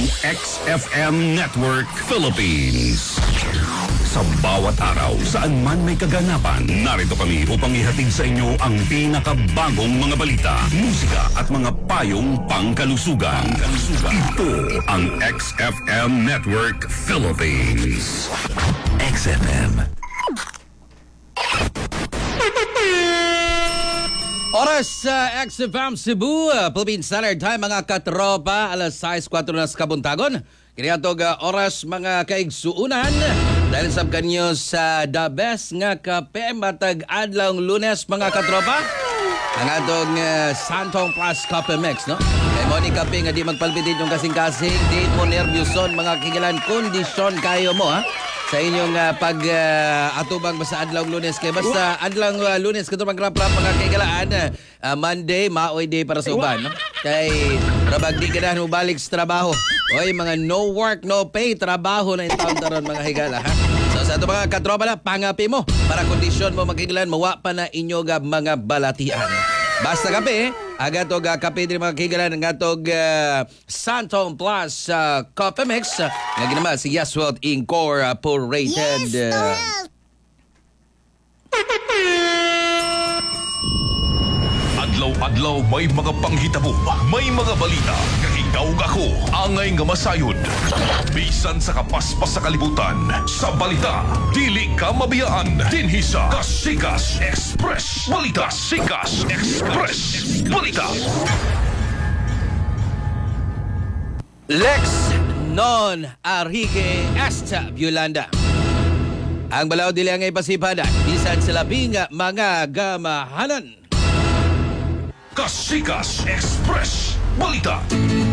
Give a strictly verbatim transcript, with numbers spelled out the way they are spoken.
X F M Network Philippines. Sa bawat araw, saan man may kaganapan, narito kami upang ihatid sa inyo ang pinakabagong mga balita, musika at mga payong pangkalusugan. Ito ang X F M Network Philippines. X F M. Oras sa X F M Cebu, uh, Philippine Standard Time, mga katropa, alas sais kwatro na sa kabuntagon. Kiniatog uh, oras mga kaigsuunan dahil sab kanyo sa the best nga kape matag adlawng Lunes, mga katropa. Ang atong uh, Santong Plus Coffee Mix, no? Kay mo ni kape nga di magpalpitit yung kasing-kasing, di mo nervyoson, mga kigilan, kondisyon kayo mo, ha? Sa inyong uh, pag uh, atubang basta adlawng Lunes, kay basta adlawng uh, Lunes katong magrap-rap mga kaigalaan, uh, Monday maoy day para sa uban, no? Kay rabag di ganahan mo balik sa trabaho. Oy, mga no work no pay trabaho na itaon taron, mga higala, ha. So sa ato mga katropa na pangapi mo para kondisyon mo magkigalan mawa pa na inyo ga mga balatian. Basta kape, agatog uh, kape din mga kigalan ng atog uh, Santong Plus uh, Coffee Mix uh, nga ginama si Yeswelt Incorporated. Uh, Adlaw-adlaw may mga panghitabo, may mga balita. Ikaw ako, angay nga masayod. Bisan sa kapaspas sa kalibutan, sa balita, dili ka mabiyaan. Dinhi sa Kasikas Express. Balita, Sikas Express. Balita. Lex non Arrigue Esta Violanda. Ang balaw dili ang ipasipadan, bisan sa labing mga gamahanan. Kasikas Express. Balita.